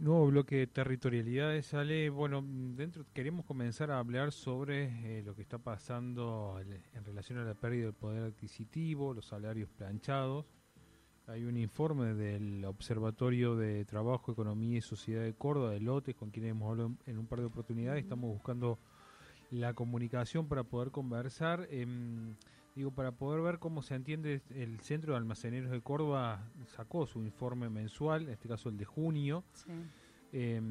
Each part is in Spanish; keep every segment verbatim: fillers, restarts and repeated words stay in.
Nuevo bloque de territorialidades sale, bueno, dentro queremos comenzar a hablar sobre eh, lo que está pasando en relación a la pérdida del poder adquisitivo, los salarios planchados. Hay un informe del Observatorio de Trabajo, Economía y Sociedad de Córdoba, de Lotes, con quien hemos hablado en un par de oportunidades. Estamos buscando la comunicación para poder conversar. Eh, digo, para poder ver cómo se entiende, el Centro de Almaceneros de Córdoba sacó su informe mensual, en este caso el de junio, Sí. eh,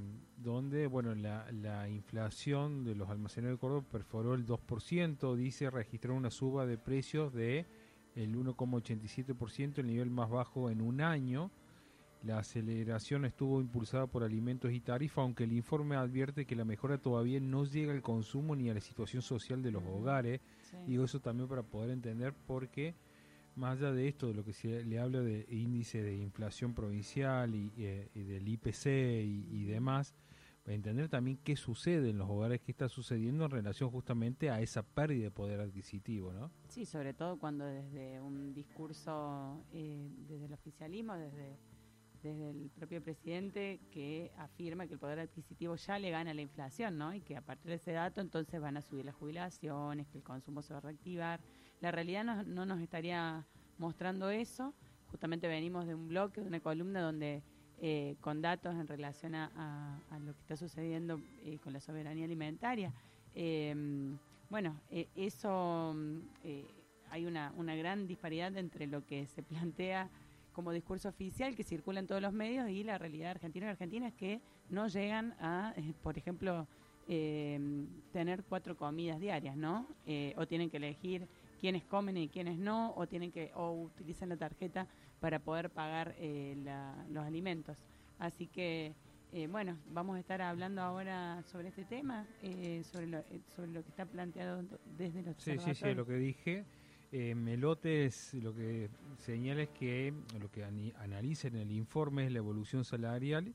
donde bueno la, la inflación de los almaceneros de Córdoba perforó el dos por ciento, dice registrar una suba de precios de el uno coma ochenta y siete por ciento, el nivel más bajo en un año. La aceleración estuvo impulsada por alimentos y tarifa, aunque el informe advierte que la mejora todavía no llega al consumo ni a la situación social de los hogares. Sí. Digo eso también para poder entender por qué, más allá de esto, de lo que se le habla de índice de inflación provincial y, y, y del I P C y, y demás, para entender también qué sucede en los hogares, qué está sucediendo en relación justamente a esa pérdida de poder adquisitivo, ¿no? Sí, sobre todo cuando desde un discurso, eh, desde el oficialismo, desde... desde el propio presidente, que afirma que el poder adquisitivo ya le gana la inflación, ¿no? Y que a partir de ese dato entonces van a subir las jubilaciones, que el consumo se va a reactivar. La realidad no, no nos estaría mostrando eso. Justamente venimos de un bloque, de una columna donde eh, con datos en relación a, a, a lo que está sucediendo eh, con la soberanía alimentaria. Eh, bueno, eh, eso eh, hay una, una gran disparidad entre lo que se plantea como discurso oficial que circula en todos los medios y la realidad argentina y argentina es que no llegan a, eh, por ejemplo, eh, tener cuatro comidas diarias, ¿no? Eh, o tienen que elegir quiénes comen y quiénes no, o tienen que o utilizan la tarjeta para poder pagar eh, la, los alimentos. Así que, eh, bueno, vamos a estar hablando ahora sobre este tema, eh, sobre, lo, eh, sobre lo que está planteado desde los Sí, sí, sí, lo que dije. Eh, Melotes lo que señala es que lo que ani- analiza en el informe es la evolución salarial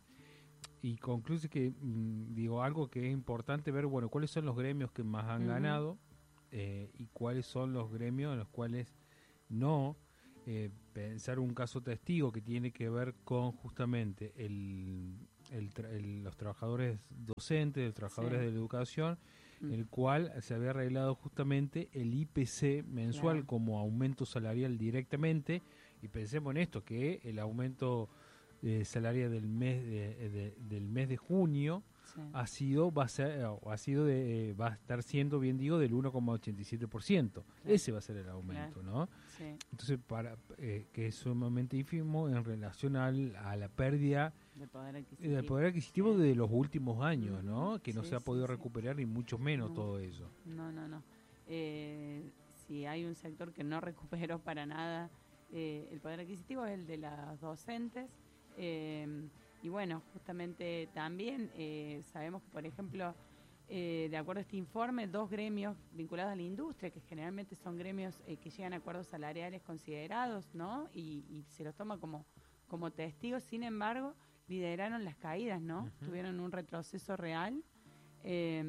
y concluye que, mm, digo, algo que es importante ver, bueno, cuáles son los gremios que más han Uh-huh. ganado eh, y cuáles son los gremios en los cuales no. Eh, pensar un caso testigo que tiene que ver con justamente el, el tra- el- los trabajadores docentes, los trabajadores Sí. de la educación, Mm. el cual se había arreglado justamente el I P C mensual Claro. como aumento salarial directamente, y pensemos en esto, que el aumento eh, salarial del mes de, de- del mes de junio Sí. ha sido va a ser o ha sido de, eh, va a estar siendo, bien digo, del uno coma ochenta y siete por ciento. Claro. Ese va a ser el aumento, Claro. ¿no? Sí. Entonces, para eh, que es sumamente ínfimo en relación al, a la pérdida Del poder adquisitivo. del poder adquisitivo Sí. de los últimos años, ¿no? Que no Sí, se ha sí, podido sí. recuperar ni mucho menos No. todo eso. No, no, no. Eh, si hay un sector que no recuperó para nada eh, el poder adquisitivo es el de las docentes. Eh, y bueno, justamente también eh, sabemos que, por ejemplo, eh, de acuerdo a este informe, dos gremios vinculados a la industria, que generalmente son gremios eh, que llegan a acuerdos salariales considerados, ¿no? Y, y se los toma como, como testigos, sin embargo, lideraron las caídas, ¿no? Uh-huh. Tuvieron un retroceso real eh,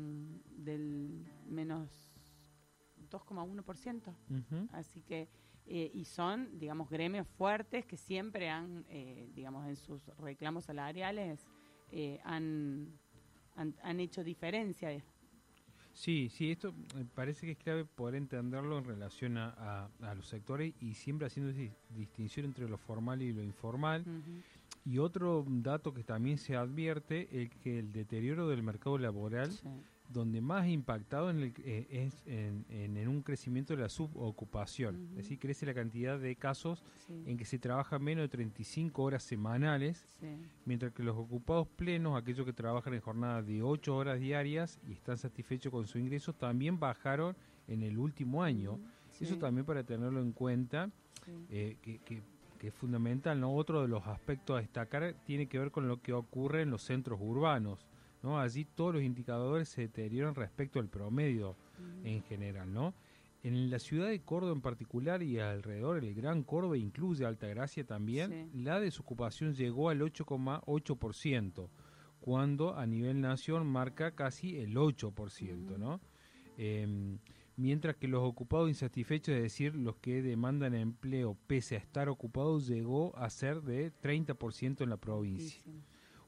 del menos dos coma uno por ciento. Uh-huh. Así que, eh, y son, digamos, gremios fuertes que siempre han, eh, digamos, en sus reclamos salariales, eh, han, han, han hecho diferencia. Sí, sí, esto me parece que es clave poder entenderlo en relación a, a, a los sectores y siempre haciendo dis- distinción entre lo formal y lo informal. Uh-huh. Y otro dato que también se advierte es que el deterioro del mercado laboral, Sí. donde más impactado en el, eh, es en, en, en un crecimiento de la subocupación. Uh-huh. Es decir, crece la cantidad de casos Sí. en que se trabaja menos de treinta y cinco horas semanales, Sí. mientras que los ocupados plenos, aquellos que trabajan en jornada de ocho horas diarias y están satisfechos con su ingreso, también bajaron en el último año. Uh-huh. Sí. Eso también para tenerlo en cuenta, Sí. eh, que, que, que es fundamental, ¿no? Otro de los aspectos a destacar tiene que ver con lo que ocurre en los centros urbanos, ¿no? Allí todos los indicadores se deterioran respecto al promedio uh-huh. en general, ¿no? En la ciudad de Córdoba en particular y alrededor, el Gran Córdoba, incluye Altagracia también, sí. La desocupación llegó al ocho coma ocho por ciento, cuando a nivel nación marca casi el ocho por ciento, uh-huh. ¿no? Eh, mientras que los ocupados insatisfechos, es decir, los que demandan empleo pese a estar ocupados, llegó a ser de treinta por ciento en la provincia. Muchísimo.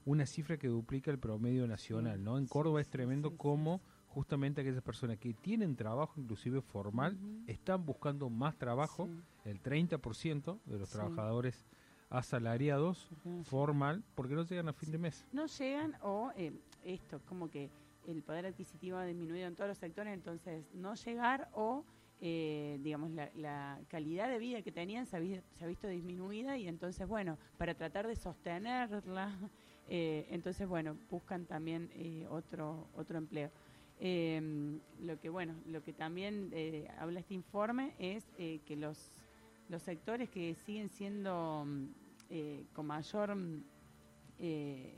una cifra que duplica el promedio nacional, sí, ¿no? En sí, Córdoba es sí, tremendo sí, cómo sí, justamente aquellas personas que tienen trabajo, inclusive formal, uh-huh. están buscando más trabajo. Sí. El treinta por ciento de los Sí. trabajadores asalariados ¿Por qué no formal, llegan? porque no llegan a fin Sí. de mes. No llegan o eh, esto, como que el poder adquisitivo ha disminuido en todos los sectores, entonces no llegar o, eh, digamos, la, la calidad de vida que tenían se ha, vi- se ha visto disminuida y entonces, bueno, para tratar de sostenerla, eh, entonces, bueno, buscan también eh, otro, otro empleo. Eh, lo que, bueno, lo que también eh, habla este informe es eh, que los, los sectores que siguen siendo eh, con mayor... Eh,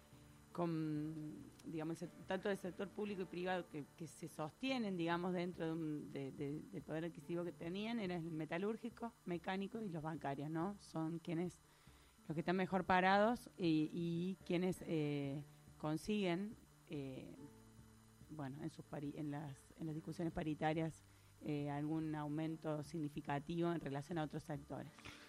con, digamos, tanto del sector público y privado que, que se sostienen, digamos, dentro de un, de, de, del poder adquisitivo que tenían, era el metalúrgico, mecánico y los bancarios, ¿no? Son quienes, los que están mejor parados y, y quienes eh, consiguen, eh, bueno, en sus pari en las en las discusiones paritarias eh, algún aumento significativo en relación a otros sectores.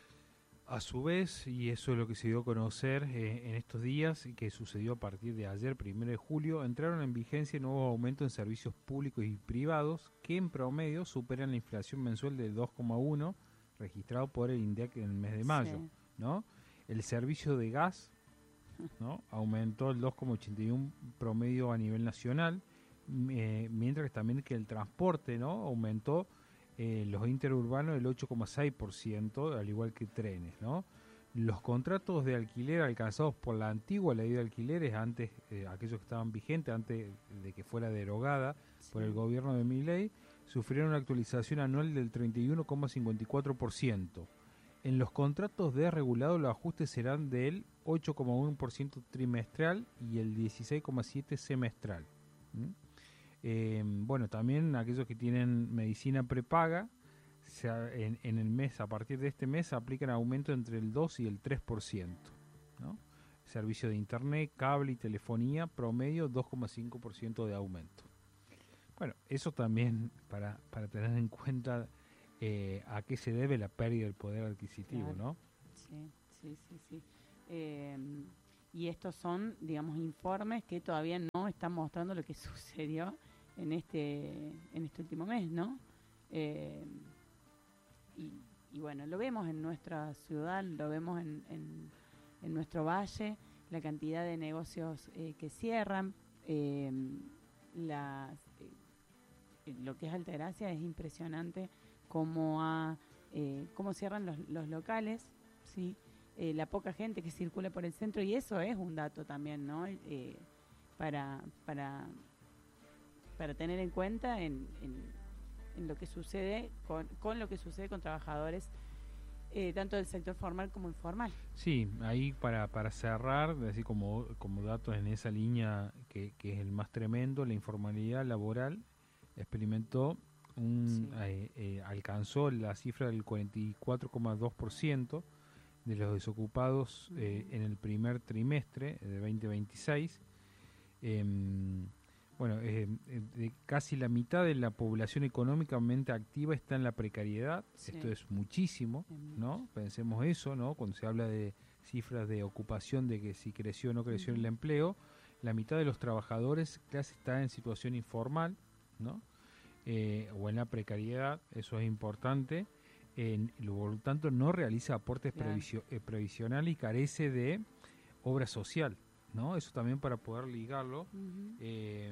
A su vez, y eso es lo que se dio a conocer eh, en estos días, y que sucedió a partir de ayer, primero de julio, entraron en vigencia nuevos aumentos en servicios públicos y privados que en promedio superan la inflación mensual de dos coma uno registrado por el INDEC en el mes de mayo, Sí. ¿no? El servicio de gas, ¿no?, aumentó el dos coma ochenta y uno promedio a nivel nacional, eh, mientras que también que el transporte, ¿no?, aumentó Eh, los interurbanos el ocho coma seis por ciento, al igual que trenes, ¿no? Los contratos de alquiler alcanzados por la antigua ley de alquileres, antes eh, aquellos que estaban vigentes, antes de que fuera derogada Sí. por el gobierno de Milei, sufrieron una actualización anual del treinta y uno coma cincuenta y cuatro por ciento. En los contratos desregulados los ajustes serán del ocho coma uno por ciento trimestral y el dieciséis coma siete por ciento semestral. ¿Mm? Eh, bueno, también aquellos que tienen medicina prepaga, se, en, en el mes, a partir de este mes, aplican aumento entre el dos y el tres por ciento, ¿no? Servicio de internet, cable y telefonía, promedio dos coma cinco por ciento de aumento. Bueno, eso también para, para tener en cuenta eh, a qué se debe la pérdida del poder adquisitivo, Claro. ¿no? Sí, sí, sí, sí. Eh, y estos son, digamos, informes que todavía no están mostrando lo que sucedió en este en este último mes, ¿no? Eh, y, y bueno, lo vemos en nuestra ciudad, lo vemos en, en, en nuestro valle, la cantidad de negocios eh, que cierran, eh, las, eh, lo que es Altagracia es impresionante cómo, ha, eh, cómo cierran los, los locales, ¿sí? Eh, la poca gente que circula por el centro, y eso es un dato también, ¿no? Eh, para, para, para tener en cuenta en, en, en lo que sucede con, con lo que sucede con trabajadores eh, tanto del sector formal como informal. Sí, ahí para, para cerrar, así como, como datos en esa línea que, que es el más tremendo, la informalidad laboral experimentó un Sí. eh, eh, alcanzó la cifra del cuarenta y cuatro coma dos por ciento de los desocupados eh, Uh-huh. en el primer trimestre de veinte veintiséis. Eh, bueno, eh, de casi la mitad de la población económicamente activa está en la precariedad. Sí. Esto es muchísimo, Es mucho. ¿no? Pensemos eso, ¿no? Cuando se habla de cifras de ocupación, de que si creció o no creció Uh-huh. el empleo, la mitad de los trabajadores casi está en situación informal, ¿no? Eh, o en la precariedad, eso es importante. Eh, por lo tanto, no realiza aportes Claro. previsio, eh, previsionales y carece de obra social, ¿no? Eso también para poder ligarlo, Uh-huh. eh,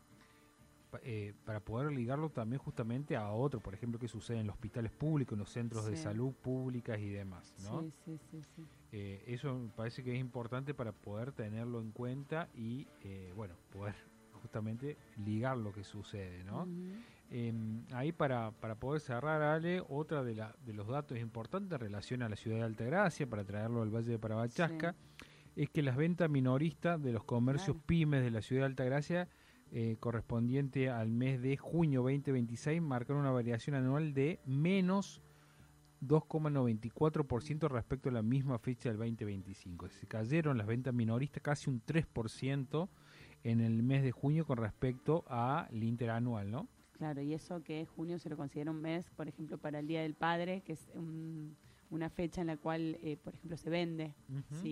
pa- eh, para poder ligarlo también justamente a otro, por ejemplo, que sucede en los hospitales públicos, en los centros de Sí. salud públicas y demás, ¿no? Sí, sí, sí, sí. Eh, eso me parece que es importante para poder tenerlo en cuenta y, eh, bueno, poder justamente ligar lo que sucede, ¿no? Uh-huh. Eh, ahí para, para poder cerrar, Ale, otra de, la, de los datos importantes en relación a la ciudad de Altagracia, para traerlo al Valle de Parabachasca, Sí. es que las ventas minoristas de los comercios Claro. pymes de la ciudad de Altagracia, eh, correspondiente al mes de junio veinte veintiséis, marcaron una variación anual de menos dos coma noventa y cuatro por ciento respecto a la misma fecha del veinte veinticinco. Se cayeron las ventas minoristas casi un tres por ciento en el mes de junio con respecto al interanual, ¿no? Claro, y eso que junio se lo considera un mes, por ejemplo, para el Día del Padre, que es un, una fecha en la cual, eh, por ejemplo, se vende, Ujú. ¿sí?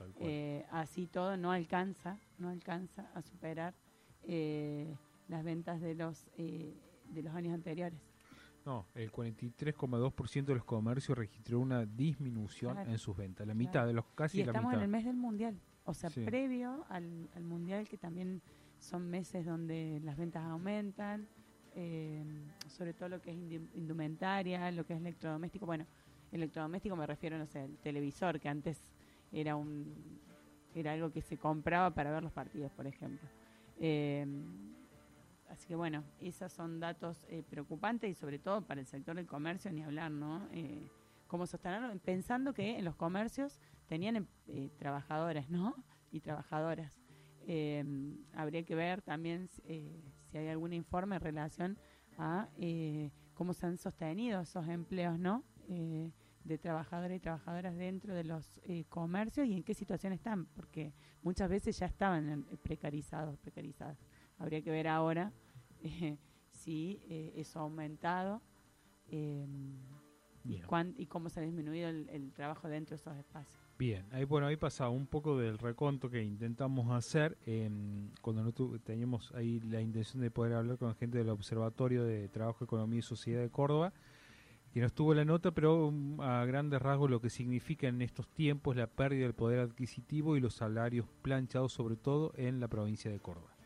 Tal cual. Eh, así todo no alcanza, no alcanza a superar eh, las ventas de los eh, de los años anteriores. No, el cuarenta y tres coma dos por ciento de los comercios registró una disminución Claro, en sus ventas, la claro. mitad de los casi Y la estamos mitad. en el mes del Mundial, o sea, Sí. previo al, al Mundial, que también son meses donde las ventas aumentan, eh, sobre todo lo que es indu- indumentaria, lo que es electrodoméstico. Bueno, electrodoméstico me refiero, no sé, al televisor, que antes era un era algo que se compraba para ver los partidos, por ejemplo. Eh, así que bueno, esos son datos eh, preocupantes y sobre todo para el sector del comercio, ni hablar, ¿no? Eh, cómo sostenerlo, pensando que en los comercios tenían eh, trabajadoras, ¿no? Y trabajadoras. Eh, habría que ver también eh, si hay algún informe en relación a eh, cómo se han sostenido esos empleos, ¿no? Eh, de trabajadores y trabajadoras dentro de los eh, comercios y en qué situación están, porque muchas veces ya estaban eh, precarizados, precarizadas. Habría que ver ahora eh, si eh, eso ha aumentado eh, y, cuán, y cómo se ha disminuido el, el trabajo dentro de esos espacios. Bien, ahí bueno, ahí pasaba un poco del reconto que intentamos hacer eh, cuando no tu, teníamos ahí la intención de poder hablar con gente del Observatorio de Trabajo, Economía y Sociedad de Córdoba, que no estuvo la nota, pero um, a grandes rasgos lo que significa en estos tiempos la pérdida del poder adquisitivo y los salarios planchados, sobre todo en la provincia de Córdoba.